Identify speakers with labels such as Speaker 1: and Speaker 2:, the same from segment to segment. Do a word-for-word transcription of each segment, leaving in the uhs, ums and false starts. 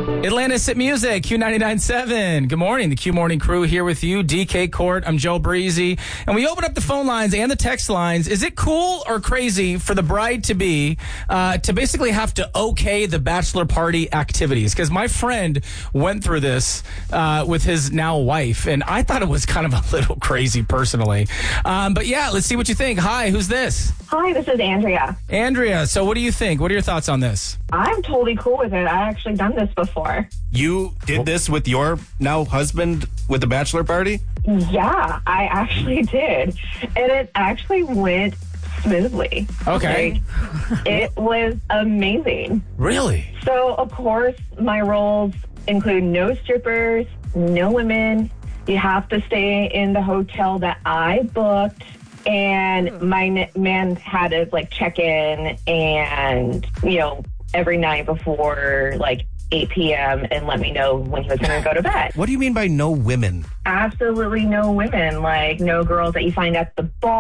Speaker 1: Atlantis at Music, Q ninety-nine point seven. Good morning. The Q Morning Crew here with you. D K Court. I'm Joe Breezy. And we open up the phone lines and the text lines. Is it cool or crazy for the bride-to-be uh, to basically have to okay the bachelor party activities? Because my friend went through this uh, with his now wife, and I thought it was kind of a little crazy personally. Um, but yeah, let's see what you think. Hi, who's this?
Speaker 2: Hi, this is Andrea.
Speaker 1: Andrea, so what do you think? What are your thoughts on this?
Speaker 2: I'm totally cool with it. I actually done this before.
Speaker 3: You did this with your now husband with the bachelor party?
Speaker 2: Yeah, I actually did. And it actually went smoothly.
Speaker 1: Okay.
Speaker 2: Like, it was amazing.
Speaker 1: Really?
Speaker 2: So, of course, my roles include no strippers, no women. You have to stay in the hotel that I booked. And my n- man had to, like, check in and, you know, every night before, like, eight p.m. and let me know when he was going to go to bed.
Speaker 3: What do you mean by no women?
Speaker 2: Absolutely no women. Like, no girls that you find at the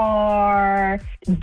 Speaker 2: bar,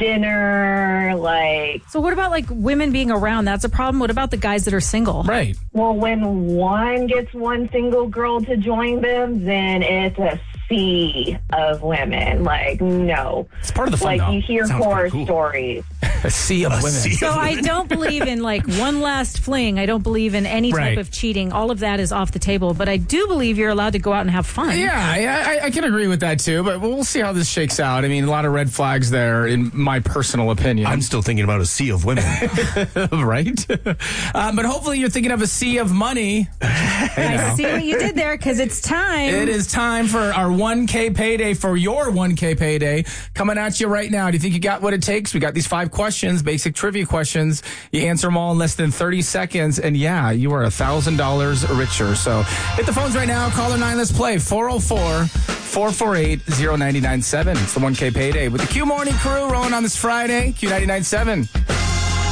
Speaker 2: dinner, like...
Speaker 4: So what about, like, women being around? That's a problem. What about the guys that are single?
Speaker 1: Right.
Speaker 2: Well, when one gets one single girl to join them, then it's a sea of women. Like, no.
Speaker 1: It's part of the fun,
Speaker 2: Like,
Speaker 1: though.
Speaker 2: you hear
Speaker 3: Sounds
Speaker 2: horror
Speaker 3: pretty cool.
Speaker 2: stories.
Speaker 1: A sea of
Speaker 3: A
Speaker 1: women.
Speaker 3: sea
Speaker 4: So I don't believe in, like, one last fling. I don't believe in any type
Speaker 1: Right.
Speaker 4: of cheating. All of that is off the table. But I do believe you're allowed to go out and have fun.
Speaker 1: Yeah, yeah, I, I can agree with that too, but we'll see how this shakes out. I mean, a lot of red flags there, in my personal opinion.
Speaker 3: I'm still thinking about a sea of women.
Speaker 1: right? um, but hopefully you're thinking of a sea of money. Hey,
Speaker 4: I
Speaker 1: now.
Speaker 4: see what you did there, because it's time.
Speaker 1: It is time for our one K payday, for your one K payday. Coming at you right now. Do you think you got what it takes? We got these five questions, basic trivia questions. You answer them all in less than thirty seconds, and yeah, you are one thousand dollars richer. So hit the phones right now. Caller nine, let's play. four oh four, four four eight, oh nine nine seven. It's the one K payday with the Q Morning Crew rolling on this Friday. Q ninety-nine point seven.